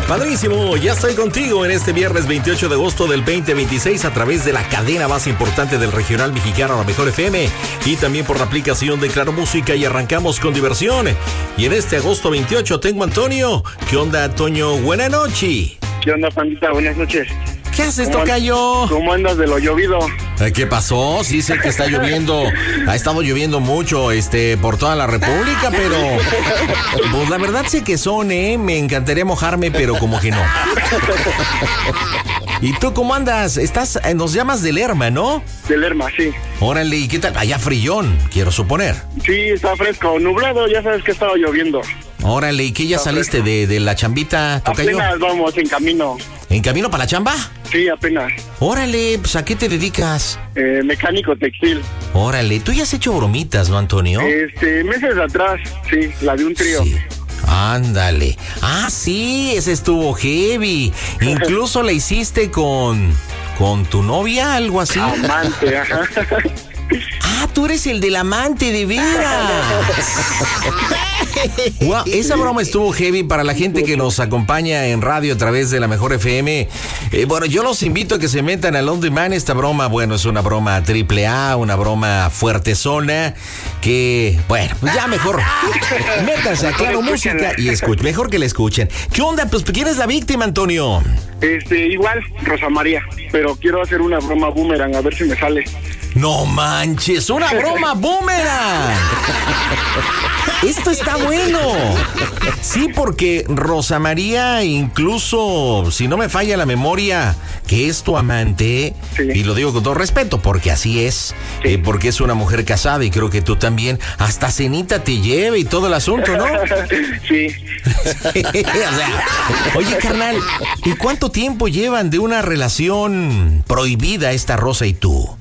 Padrísimo, ya estoy contigo en este viernes 28 de agosto del 2026 a través de la cadena más importante del regional mexicano, la Mejor FM, y también por la aplicación de Claro Música, y arrancamos con diversión. Y en este agosto 28 tengo a Antonio. ¿Qué onda, Antonio? Buenas noches. ¿Qué onda, pandita? Buenas noches. ¿Qué haces, tocayo? ¿Cómo andas de lo llovido? ¿Qué pasó? Sí sé que está lloviendo. Ha estado lloviendo mucho, por toda la República, pero pues la verdad sé que me encantaría mojarme, pero como que no. ¿Y tú cómo andas? Nos llamas de Lerma, ¿no? De Lerma, sí. Órale, ¿y qué tal? Allá frillón, quiero suponer. Sí, está fresco, nublado, ya sabes que estaba lloviendo. Órale, ¿y qué ya está saliste de la chambita, tocayo? Apenas vamos en camino. ¿En camino para la chamba? Sí, apenas. Órale, pues ¿a qué te dedicas? Mecánico textil. Órale, tú ya has hecho bromitas, ¿no, Antonio? Meses atrás, sí, la de un trío. Sí. Ándale. Ah, sí, ese estuvo heavy. Incluso la hiciste con tu novia, algo así. Amante, ajá. Ah, tú eres el del amante, de veras. Wow, esa broma estuvo heavy para la gente que nos acompaña en radio a través de la Mejor FM. Bueno, yo los invito a que se metan al On Demand. Esta broma, bueno, es una broma AAA, una broma fuertezona, que, bueno, pues ya mejor métanse a Claro Música y escuchen, mejor que la escuchen. ¿Qué onda? Pues, ¿quién es la víctima, Antonio? Igual, Rosa María, pero quiero hacer una broma boomerang, a ver si me sale. No manches, una broma boomerang. Esto está bueno. Sí, porque Rosa María, incluso, si no me falla la memoria, que es tu amante, sí. Y lo digo con todo respeto, porque así es, sí. Porque es una mujer casada y creo que tú también, hasta cenita te lleva y todo el asunto, ¿no? Sí. O sea, oye, carnal, ¿y cuánto tiempo llevan de una relación prohibida esta Rosa y tú?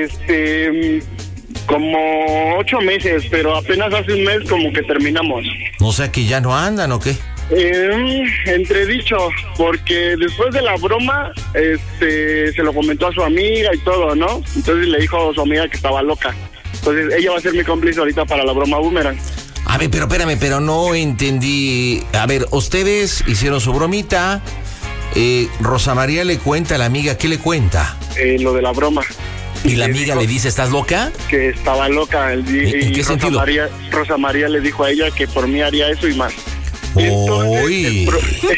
Como 8 meses, pero apenas hace un mes como que terminamos. O sea que ya no andan, ¿o qué? Entredicho, porque después de la broma, se lo comentó a su amiga y todo, ¿no? Entonces le dijo a su amiga que estaba loca. Entonces ella va a ser mi cómplice ahorita para la broma boomerang. A ver, pero espérame, pero no entendí. A ver, ustedes hicieron su bromita. Rosa María le cuenta a la amiga, ¿qué le cuenta? Lo de la broma. ¿Y la amiga le dice, ¿estás loca? Que estaba loca. ¿En qué sentido? Rosa María le dijo a ella que por mí haría eso y más. Uy.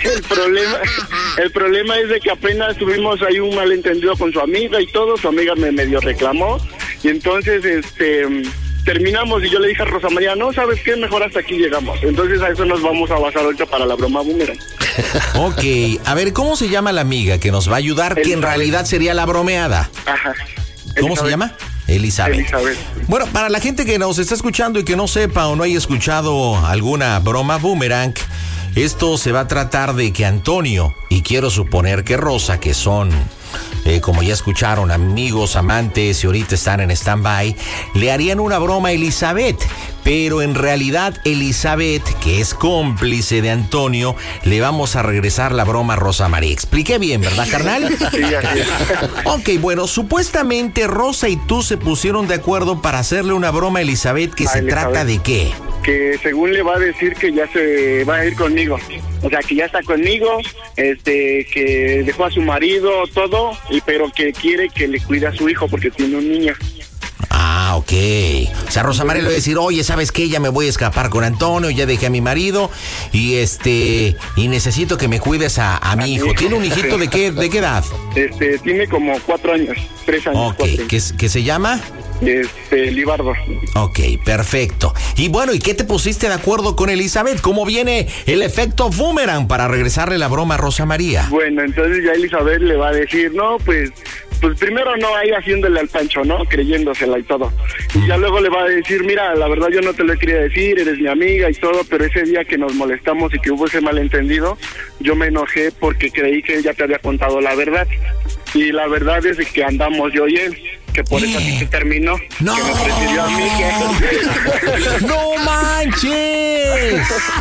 El problema es de que apenas tuvimos ahí un malentendido con su amiga y todo. Su amiga me medio reclamó. Y entonces, terminamos y yo le dije a Rosa María, no, ¿sabes qué? Mejor hasta aquí llegamos. Entonces a eso nos vamos a basar ahorita para la broma boomerang. Ok. A ver, ¿cómo se llama la amiga que nos va a ayudar? Que en realidad sería la bromeada. Ajá. ¿Cómo se llama? Elizabeth. Bueno, para la gente que nos está escuchando y que no sepa o no haya escuchado alguna broma boomerang, esto se va a tratar de que Antonio, y quiero suponer que Rosa, que son, como ya escucharon, amigos, amantes y ahorita están en stand-by, le harían una broma a Elizabeth. Pero en realidad Elizabeth, que es cómplice de Antonio, le vamos a regresar la broma a Rosa María. Expliqué bien, ¿verdad, carnal? Sí, así es. Ok, bueno, supuestamente Rosa y tú se pusieron de acuerdo para hacerle una broma a Elizabeth, que se trata de ¿qué? Que según le va a decir que ya se va a ir conmigo. O sea, que ya está conmigo, que dejó a su marido, todo, pero que quiere que le cuide a su hijo porque tiene un niño. Ah, ok. O sea, Rosa María le va a decir, oye, ¿sabes qué? Ya me voy a escapar con Antonio, ya dejé a mi marido y y necesito que me cuides a mi hijo. ¿Tiene un hijito de qué edad? Tiene como 4 años, 3 años. Ok, ¿qué se llama? Libardo. Ok, perfecto. Y bueno, ¿y qué te pusiste de acuerdo con Elizabeth? ¿Cómo viene el efecto boomerang para regresarle la broma a Rosa María? Bueno, entonces ya Elizabeth le va a decir, no, pues primero no, ahí haciéndole al Pancho, ¿no? Creyéndosela y todo. Y ya luego le va a decir, mira, la verdad yo no te lo quería decir, eres mi amiga y todo, pero ese día que nos molestamos y que hubo ese malentendido, yo me enojé porque creí que ella te había contado la verdad. Y la verdad es que andamos yo y él, que por eso así se terminó. ¡No! Que me prefirió a mí que... ¡No manches!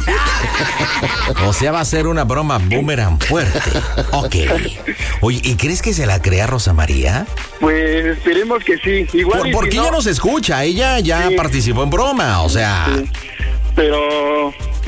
O sea, va a ser una broma boomerang fuerte. Ok. Oye, ¿y crees que se la crea Rosa María? Pues esperemos que sí. Igual porque si ella no se escucha, ella ya participó en broma, o sea... Sí. Pero... pues,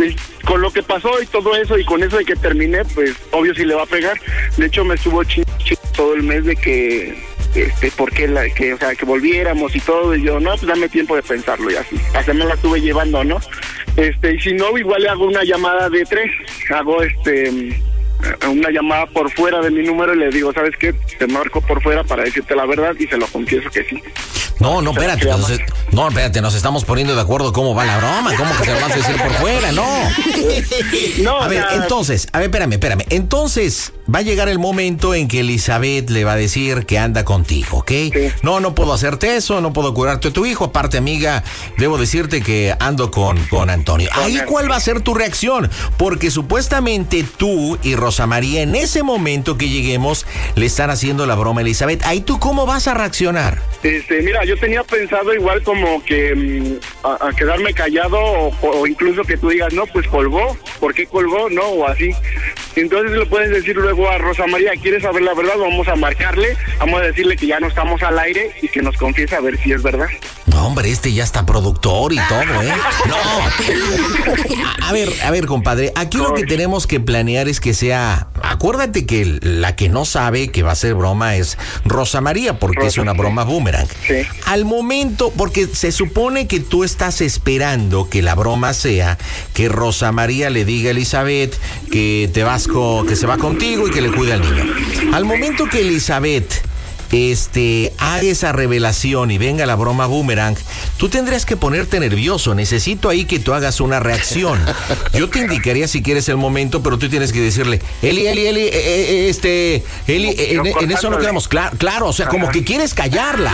con lo que pasó y todo eso, y con eso de que terminé, pues obvio sí le va a pegar. De hecho me estuvo todo el mes de que porque que volviéramos y todo, y yo, no, pues dame tiempo de pensarlo, y así, hasta me la estuve llevando, ¿no? Y si no, igual le hago una llamada de 3, hago una llamada por fuera de mi número y le digo, ¿sabes qué? Te marco por fuera para decirte la verdad, y se lo confieso que sí. No, espérate, nos estamos poniendo de acuerdo cómo va la broma, cómo que se lo vas a decir por fuera, no. A ver, espérame. Entonces, va a llegar el momento en que Elizabeth le va a decir que anda contigo, ¿ok? Sí. No puedo hacerte eso, no puedo curarte a tu hijo, aparte, amiga, debo decirte que ando con Antonio. Ahí, ¿cuál va a ser tu reacción? Porque supuestamente tú y Rosa María, en ese momento que lleguemos, le están haciendo la broma a Elizabeth. Ahí, ¿tú cómo vas a reaccionar? Mira, yo tenía pensado igual como que a quedarme callado o incluso que tú digas, no, pues colgó, ¿por qué colgó? No, o así. Entonces le puedes decir luego a Rosa María, ¿quieres saber la verdad? Vamos a marcarle, vamos a decirle que ya no estamos al aire y que nos confiese a ver si es verdad. No, hombre, ya está productor y todo, ¿eh? No. A ver, compadre, aquí lo que tenemos que planear es que sea... Acuérdate que la que no sabe que va a ser broma es Rosa María, porque es una broma boomerang. Sí. Al momento, porque se supone que tú estás esperando que la broma sea que Rosa María le diga a Elizabeth que que se va contigo y que le cuide al niño. Al momento que Elizabeth haga esa revelación y venga la broma boomerang, tú tendrías que ponerte nervioso. Necesito ahí que tú hagas una reacción. Yo te indicaría si quieres el momento, pero tú tienes que decirle, Eli, en eso no quedamos claro, o sea, como que quieres callarla.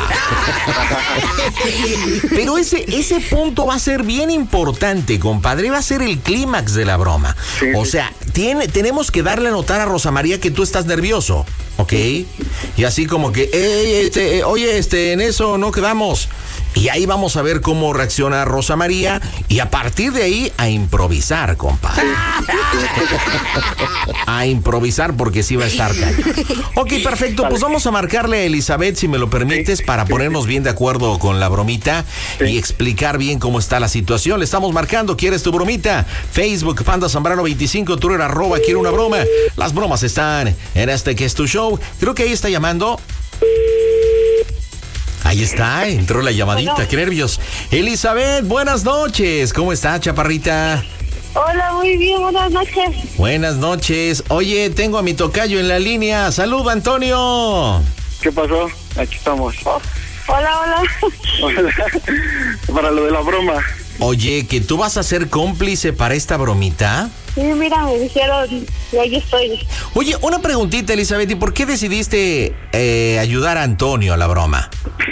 Pero ese punto va a ser bien importante, compadre, va a ser el clímax de la broma. Sí. O sea, tenemos que darle a notar a Rosa María que tú estás nervioso, ¿ok? Y así como que, oye, en eso no quedamos. Y ahí vamos a ver cómo reacciona Rosa María, y a partir de ahí a improvisar, compadre. A improvisar, porque sí va a estar cañón. Ok, perfecto, pues vamos a marcarle a Elizabeth, si me lo permites, para ponernos bien de acuerdo con la bromita y explicar bien cómo está la situación. Le estamos marcando, ¿quieres tu bromita? Facebook, Panda Zambrano 25, Twitter, @ quiero una broma. Las bromas están en que es tu show. Creo que ahí está llamando. Ahí está, entró la llamadita, bueno. Qué nervios. Elizabeth, buenas noches. ¿Cómo está, chaparrita? Hola, muy bien, buenas noches. Buenas noches. Oye, tengo a mi tocayo en la línea. ¡Salud, Antonio! ¿Qué pasó? Aquí estamos. Hola. Para lo de la broma. Oye, ¿que tú vas a ser cómplice para esta bromita? Sí, mira, me dijeron, y ahí estoy. Oye, una preguntita, Elizabeth, ¿y por qué decidiste ayudar a Antonio a la broma?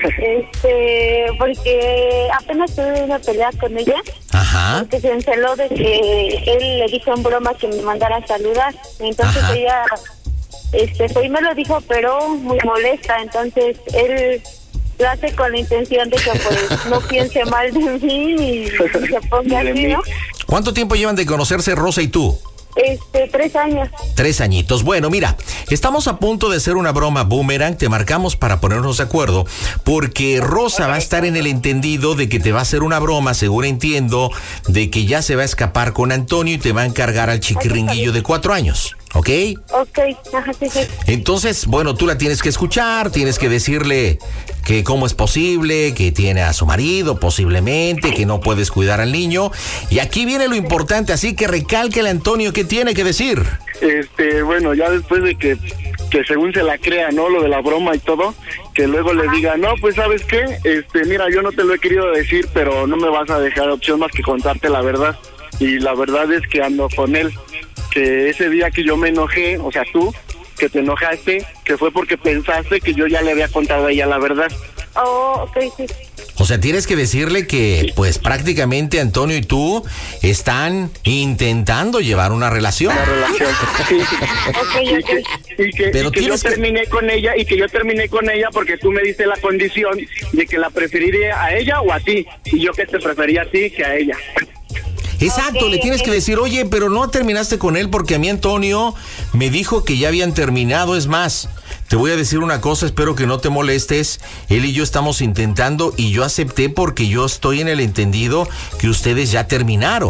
Porque apenas tuve una pelea con ella. Ajá. Porque se enceló de que él le dijo en broma que me mandara a saludar. Entonces ella, fue y me lo dijo, pero muy molesta. Entonces él lo hace con la intención de que pues no piense mal de mí y se ponga así, ¿no? ¿Cuánto tiempo llevan de conocerse Rosa y tú? 3 años. 3 añitos. Bueno, mira, estamos a punto de hacer una broma boomerang. Te marcamos para ponernos de acuerdo, porque Rosa va a estar en el entendido de que te va a hacer una broma, según entiendo, de que ya se va a escapar con Antonio y te va a encargar al chiquiringuillo de 4 años. ¿Ok? Ok, ajá, sí. Entonces, bueno, tú la tienes que escuchar, tienes que decirle que cómo es posible, que tiene a su marido posiblemente, que no puedes cuidar al niño. Y aquí viene lo importante, así que recálquele a Antonio qué tiene que decir. Bueno, ya después de que según se la crea, ¿no? Lo de la broma y todo, que luego le diga, no, pues ¿sabes qué? Mira, yo no te lo he querido decir, pero no me vas a dejar opción más que contarte la verdad. Y la verdad es que ando con él. Que ese día que yo me enojé, o sea, tú, que te enojaste, que fue porque pensaste que yo ya le había contado a ella la verdad. Oh, ok, sí. O sea, tienes que decirle que, pues, prácticamente Antonio y tú están intentando llevar una relación. Una relación, sí. Ok. Y que yo terminé con ella, porque tú me diste la condición de que la preferiría a ella o a ti, y yo que te prefería a ti que a ella. Exacto, le tienes que decir, oye, pero no terminaste con él porque a mí Antonio me dijo que ya habían terminado. Es más, te voy a decir una cosa, espero que no te molestes. Él y yo estamos intentando y yo acepté porque yo estoy en el entendido que ustedes ya terminaron.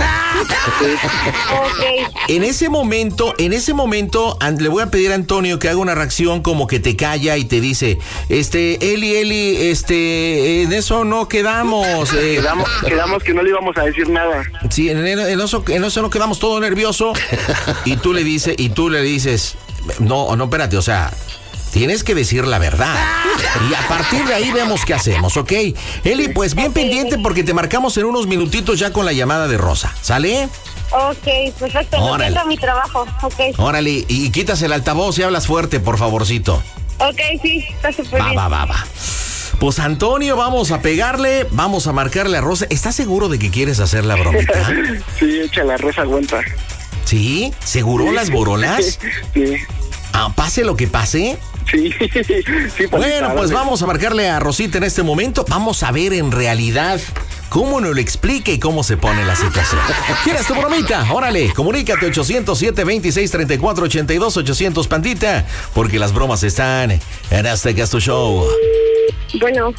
Okay. En ese momento, le voy a pedir a Antonio que haga una reacción como que te calla y te dice, Eli, en eso no quedamos. Quedamos que no le íbamos a decir nada. Sí, en eso no quedamos todo nervioso. Y tú le dices, no, espérate, o sea, tienes que decir la verdad. Y a partir de ahí vemos qué hacemos, ¿ok? Eli, pues bien pendiente porque te marcamos en unos minutitos ya con la llamada de Rosa. ¿Sale? Ok, perfecto. Órale. No mi trabajo, ok. Órale, y quitas el altavoz y hablas fuerte, por favorcito. Ok, sí, está súper bien. Va. Pues Antonio, vamos a pegarle, vamos a marcarle a Rosa. ¿Estás seguro de que quieres hacer la bromita? Sí, echa la Rosa, aguanta. ¿Sí? ¿Seguro las borolas? Sí. Pase lo que pase. Sí, bueno, pues vamos a marcarle a Rosita en este momento. Vamos a ver en realidad cómo nos lo explica y cómo se pone la situación. ¿Quieres tu bromita? Órale, comunícate 807-2634-82, 800 pandita, porque las bromas están en este Gasto Show. Bueno.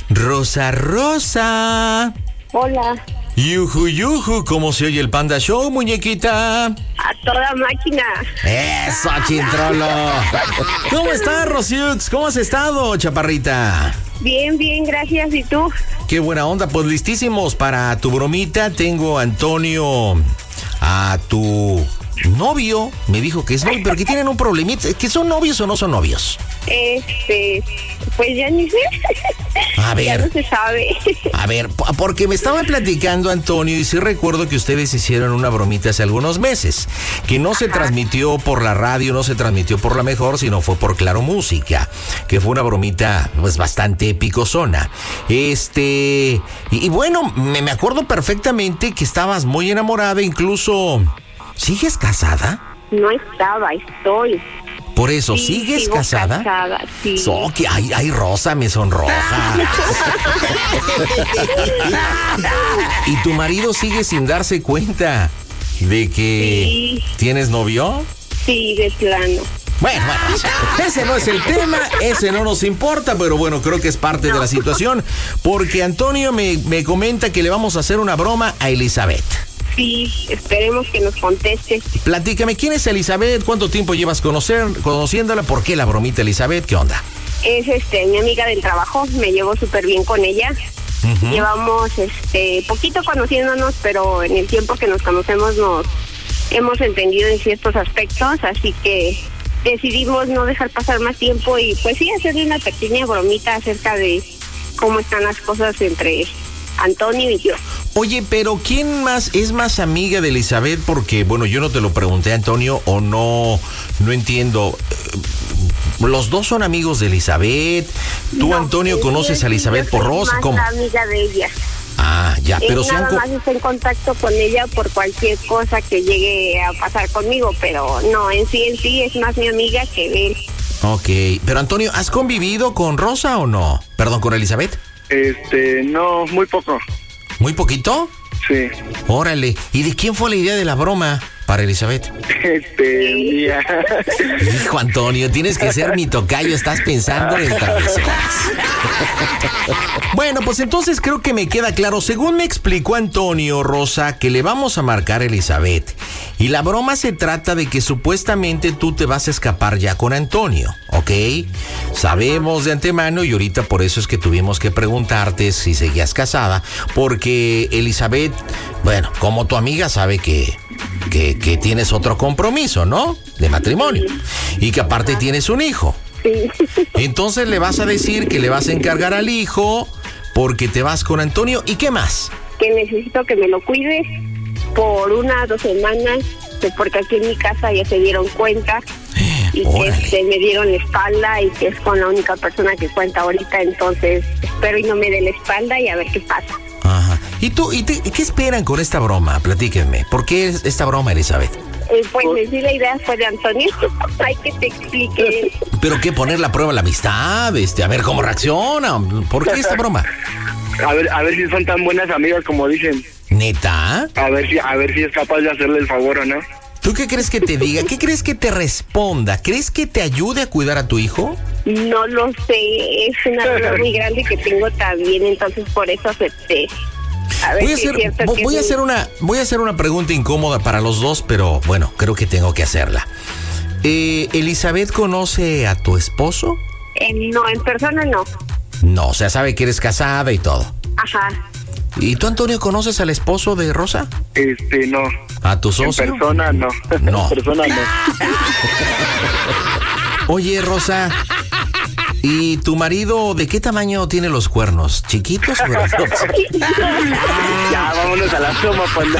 Rosa. Hola. Yuju, ¿cómo se oye el Panda Show, muñequita? A toda máquina. Eso, chintrolo. ¿Cómo estás, Rosiux? ¿Cómo has estado, chaparrita? Bien, gracias. ¿Y tú? Qué buena onda. Pues listísimos para tu bromita. Tengo a Antonio, a tu novio. Me dijo que es novio, pero que tienen un problemita. ¿Que son novios o no son novios? Pues ya ni sé. A ver. Ya no se sabe. A ver, porque me estaba platicando Antonio y sí recuerdo que ustedes hicieron una bromita hace algunos meses, que no se transmitió por la radio, no se transmitió por La Mejor, sino fue por Claro Música, que fue una bromita pues bastante epicozona. Y bueno, me acuerdo perfectamente que estabas muy enamorada, incluso... ¿Sigues casada? No estaba, estoy. Por eso, Sí, ¿sigues sigo casada? Sí. Que ay, Rosa, me sonroja. ¿Y tu marido sigue sin darse cuenta de que tienes novio? Sí, de plano. Bueno, ese no es el tema, ese no nos importa, pero bueno, creo que es parte de la situación, porque Antonio me comenta que le vamos a hacer una broma a Elizabeth. Sí, esperemos que nos conteste. Platícame, ¿quién es Elizabeth? ¿Cuánto tiempo llevas conociéndola? ¿Por qué la bromita, Elizabeth? ¿Qué onda? Es mi amiga del trabajo, me llevo súper bien con ella. Uh-huh. Llevamos poquito conociéndonos, pero en el tiempo que nos conocemos nos hemos entendido en ciertos aspectos, así que decidimos no dejar pasar más tiempo y pues sí hacerle una pequeña bromita acerca de cómo están las cosas entre Antonio y yo. Oye, pero ¿quién más es más amiga de Elizabeth? Porque, bueno, yo no te lo pregunté, Antonio, o no entiendo. ¿Los dos son amigos de Elizabeth? ¿Tú, no, Antonio, conoces a Elizabeth por Rosa? ¿Cómo? La amiga de ella. Ah, ya, pero él nada más está en contacto con ella por cualquier cosa que llegue a pasar conmigo, pero no, en sí es más mi amiga que él. Ok, pero Antonio, ¿has convivido con Rosa o no? Perdón, ¿con Elizabeth? No, muy poco. ¿Muy poquito? Sí. Órale, ¿y de quién fue la idea de la broma para Elizabeth? Mía. Hijo, Antonio, tienes que ser mi tocayo, estás pensando en travesuras. Bueno, pues entonces creo que me queda claro. Según me explicó Antonio, Rosa, que le vamos a marcar a Elizabeth. Y la broma se trata de que supuestamente tú te vas a escapar ya con Antonio, ¿ok? Sabemos de antemano y ahorita por eso es que tuvimos que preguntarte si seguías casada, porque Elizabeth, bueno, como tu amiga sabe que tienes otro compromiso, ¿no? De matrimonio. Y que aparte tienes un hijo. Sí. Entonces le vas a decir que le vas a encargar al hijo porque te vas con Antonio. ¿Y qué más? Que necesito que me lo cuides por 1 o 2 semanas, porque aquí en mi casa ya se dieron cuenta y que me dieron la espalda y que es con la única persona que cuenta ahorita. Entonces espero y no me dé la espalda y a ver qué pasa. Ajá. ¿Y qué esperan con esta broma? Platíquenme. ¿Por qué esta broma, Elizabeth? Pues sí, la idea fue de Antonio. Hay que te explique. ¿Pero qué? ¿Poner la prueba a la amistad? A ver cómo reacciona. ¿Por qué esta broma? A ver si son tan buenas amigas como dicen. ¿Neta? A ver si es capaz de hacerle el favor o no. ¿Tú qué crees que te diga? ¿Qué crees que te responda? ¿Crees que te ayude a cuidar a tu hijo? No lo sé, es una duda muy grande que tengo también, entonces por eso acepté. Voy a hacer una pregunta incómoda para los dos, pero bueno, creo que tengo que hacerla. ¿Elizabeth conoce a tu esposo? No, en persona no. No, o sea, sabe que eres casada y todo. Ajá. ¿Y tú, Antonio, conoces al esposo de Rosa? No. ¿A tu socio? En persona no. No. En persona no. Oye, Rosa, ¿y tu marido de qué tamaño tiene los cuernos? ¿Chiquitos o grandes? Ya, vámonos a la toma, panda.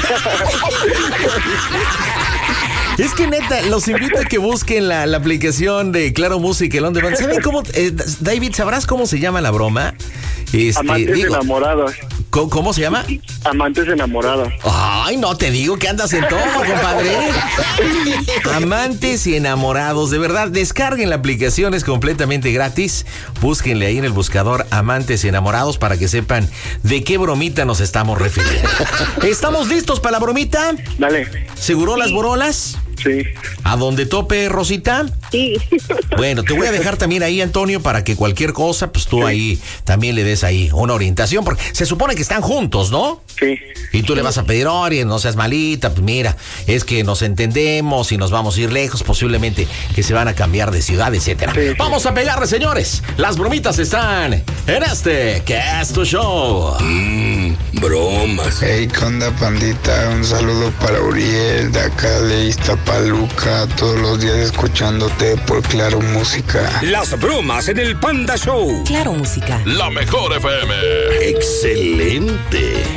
Es que neta, los invito a que busquen la aplicación de Claro Música, el On Demand. ¿Saben cómo, David, sabrás cómo se llama la broma? Amantes enamorados. ¿Cómo se llama? Amantes enamorados. Ay, no, te digo que andas en todo, compadre. Amantes y enamorados, de verdad, descarguen la aplicación, es completamente gratis. Búsquenle ahí en el buscador Amantes y Enamorados para que sepan de qué bromita nos estamos refiriendo. ¿Estamos listos para la bromita? Dale. ¿Seguro las borolas? Sí. ¿A donde tope, Rosita? Sí. Bueno, te voy a dejar también ahí, Antonio, para que cualquier cosa, pues tú ahí también le des ahí una orientación, porque se supone que están juntos, ¿no? Sí. Y tú le vas a pedir, oye, no seas malita, pues mira, es que nos entendemos y nos vamos a ir lejos, posiblemente que se van a cambiar de ciudad, etcétera. Sí. Vamos a pegarle, señores. Las bromitas están en este que es tu show. Bromas. Hey, ¿qué onda, pandita? Un saludo para Uriel, de acá de Iztapaluca, todos los días escuchándote por Claro Música. Las bromas en el Panda Show. Claro Música. La mejor FM. Excelente.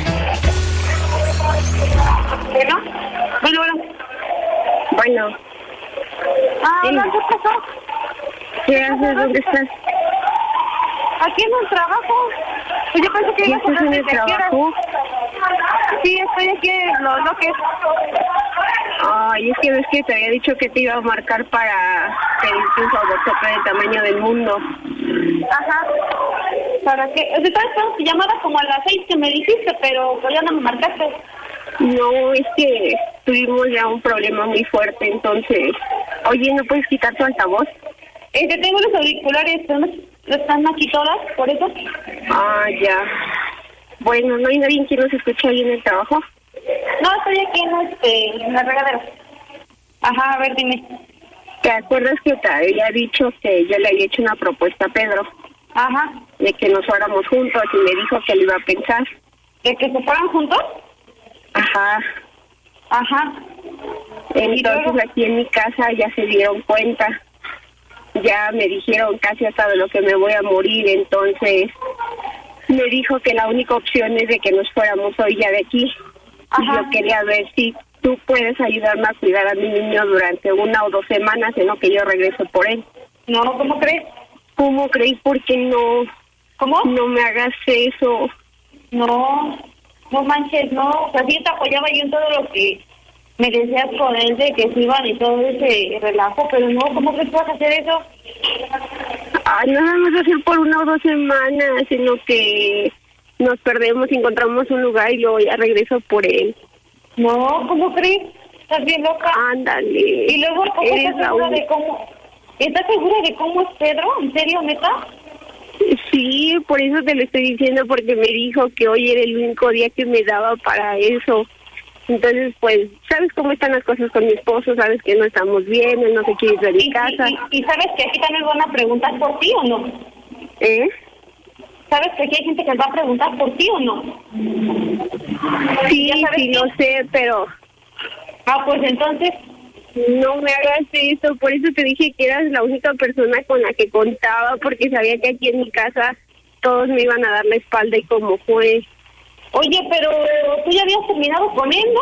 Bueno. Hola, ¿qué pasó? ¿Qué haces? ¿Dónde estás? Aquí en el trabajo. Pues yo pensé que ibas a ¿Estás en el trabajo? Sí, estoy aquí en los bloques. Ay, es que ves que te había dicho que te iba a marcar para pedirte un favorzote del tamaño del mundo. Ajá. ¿Para qué? O sea, estaba esperando tu llamada como a las 6 que me dijiste, pero pues ya no me marcaste. No, es que tuvimos ya un problema muy fuerte, entonces... Oye, ¿no puedes quitar tu altavoz? Tengo los auriculares, están aquí todas, por eso. Ah, ya. Bueno, ¿no hay nadie que nos escuche ahí en el trabajo? No, estoy aquí en la regadera. Ajá, a ver, dime. ¿Te acuerdas que te había dicho que yo le había hecho una propuesta a Pedro? Ajá. De que nos fuéramos juntos y me dijo que lo iba a pensar. ¿De que se fueran juntos? Ajá. Ajá. Entonces aquí en mi casa ya se dieron cuenta. Ya me dijeron casi hasta de lo que me voy a morir, entonces me dijo que la única opción es de que nos fuéramos hoy ya de aquí. Ajá. Y yo quería ver si tú puedes ayudarme a cuidar a mi niño durante 1 o 2 semanas en lo que yo regreso por él. No, ¿cómo crees? ¿Cómo crees? ¿Por qué no? ¿Cómo? No me hagas eso. No manches, no. O sea, sí te apoyaba yo en todo lo que me decías con él de que se iban y todo ese relajo, pero no, ¿cómo crees que vas a hacer eso? Ay, no vamos a hacer por 1 o 2 semanas, sino que nos perdemos y encontramos un lugar y luego ya regreso por él. No, ¿cómo crees? ¿Estás bien loca? Ándale. Y luego, ¿cómo estás segura de cómo? ¿Estás segura de cómo es Pedro? ¿En serio, neta? Sí, por eso te lo estoy diciendo, porque me dijo que hoy era el único día que me daba para eso. Entonces, pues, ¿sabes cómo están las cosas con mi esposo? ¿Sabes que no estamos bien? Él no se quiere ir de mi casa. ¿Y sabes que aquí también van a preguntar por ti o no? ¿Sabes que aquí hay gente que va a preguntar por ti o no? Sí, sí, lo sé, pero... Ah, pues entonces... No me hagas eso, por eso te dije que eras la única persona con la que contaba, porque sabía que aquí en mi casa todos me iban a dar la espalda y como fue. Oye, pero tú ya habías terminado con él,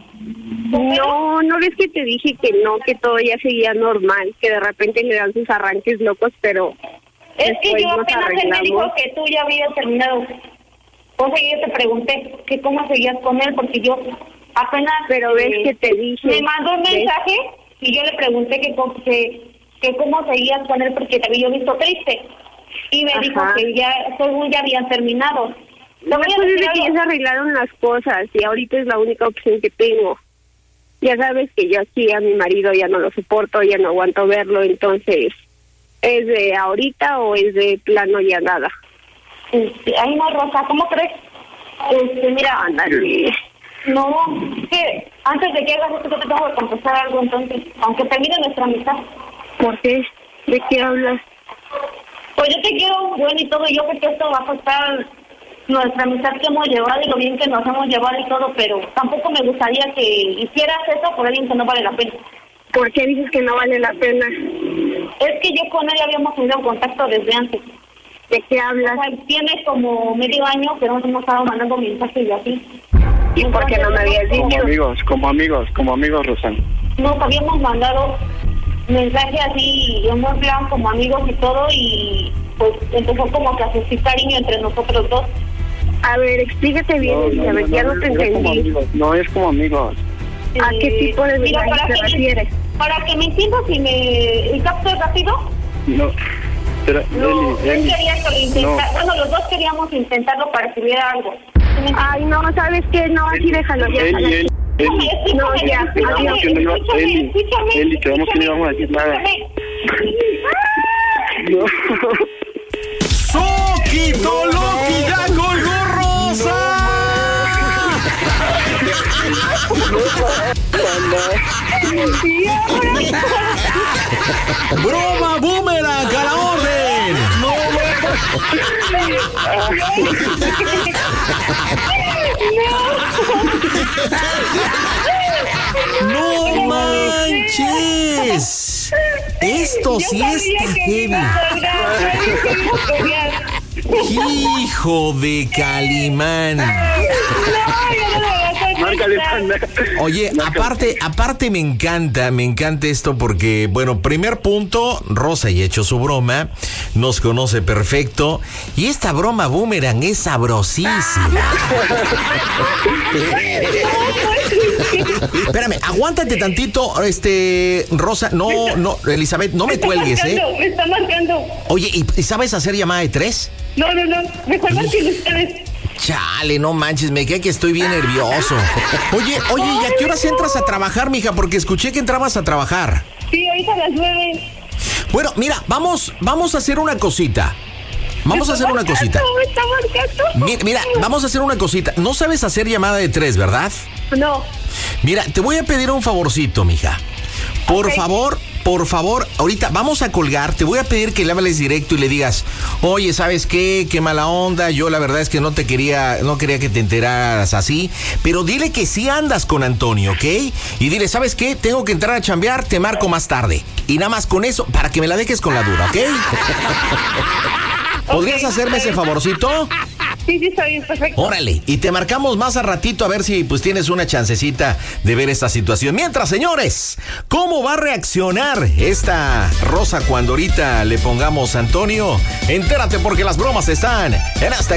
¿no? No ves que te dije que no, que todo ya seguía normal, que de repente le dan sus arranques locos, pero... Es que yo apenas él me dijo que tú ya habías terminado. O sea, yo te pregunté que cómo seguías con él, porque yo apenas... Pero ves que te dije... Me mandó un mensaje y yo le pregunté que cómo seguías con él, porque te había visto triste. Y me dijo que ya, según ya habían terminado. No me parece que ya se arreglaron las cosas y ahorita es la única opción que tengo. Ya sabes que yo aquí a mi marido ya no lo soporto, ya no aguanto verlo, entonces ¿Es de ahorita o es de plano ya nada? Ay, no, Rosa, ¿cómo crees? Mira, Ándale. no, que antes de que hagas esto, yo te tengo que confesar algo, entonces, aunque termine nuestra amistad. ¿Por qué? ¿De qué hablas? Pues yo te quiero bueno y todo, y yo creo que esto va a afectar nuestra amistad que hemos llevado y lo bien que nos hemos llevado y todo, pero tampoco me gustaría que hicieras eso por alguien que no vale la pena. ¿Por qué dices que no vale la pena? Es que yo con él habíamos tenido contacto desde antes. ¿De qué hablas? O sea, tiene como medio año que nos hemos estado mandando mensajes y así. ¿Y por qué no me habías dicho? Como amigos, Rosana. Nos habíamos mandado mensajes así, en un plan como amigos y todo, y pues empezó como que a sentir cariño entre nosotros dos. A ver, explícate bien, Elizabeth, ya no te entendí. No es como amigos. ¿A qué tipo de mira, mensaje te refieres? Para que me entiendas y me captes rápido. No, pero No, él quería que lo intentara. Bueno, los dos queríamos intentarlo para que hubiera algo. Ay, no, ¿sabes qué? No, así déjalo, ya. No, ya, adiós. Eli, quedamos que no íbamos a decir nada. No. ¡Soquito Loki ya colgó Rosa! ¡Broma boomerang a la orden! ¡No manches! Esto sí está heavy. ¡Hijo de Calimán! Oye, aparte me encanta esto porque, bueno, primer punto, Rosa ya hecho su broma, nos conoce perfecto y esta broma boomerang es sabrosísima. Espérame, aguántate tantito, Rosa, no, Elizabeth, no me cuelgues, Me está marcando. Oye, ¿y sabes hacer llamada de 3? No, mejor marquen ustedes. Chale, no manches, me queda que estoy bien nervioso. Oye, ¿y a qué horas entras a trabajar, mija? Porque escuché que entrabas a trabajar. Sí, ahorita a las 9. Bueno, mira, vamos a hacer una cosita. Vamos a hacer una cosita. Mira, vamos a hacer una cosita. No sabes hacer llamada de 3, ¿verdad? No. Mira, te voy a pedir un favorcito, mija. Por favor, ahorita vamos a colgar, te voy a pedir que le hables directo y le digas, oye, ¿sabes qué? Qué mala onda, yo la verdad es que no quería que te enteraras así, pero dile que sí andas con Antonio, ¿ok? Y dile, ¿sabes qué? Tengo que entrar a chambear, te marco más tarde. Y nada más con eso, para que me la dejes con la duda, ¿ok? ¿Podrías hacerme ese favorcito? Sí, está bien, perfecto. Órale, y te marcamos más a ratito a ver si pues tienes una chancecita de ver esta situación. Mientras, señores, ¿cómo va a reaccionar esta Rosa cuando ahorita le pongamos a Antonio? Entérate porque las bromas están en esta